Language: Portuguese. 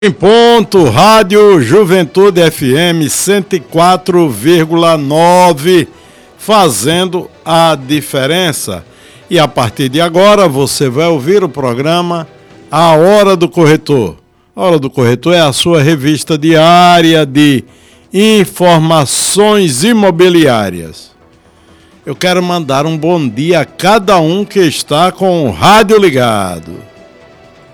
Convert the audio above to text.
Em ponto, Rádio Juventude FM 104,9, fazendo a diferença. E a partir de agora você vai ouvir o programa A Hora do Corretor. A Hora do Corretor é a sua revista diária de informações imobiliárias. Eu quero mandar um bom dia a cada um que está com o rádio ligado.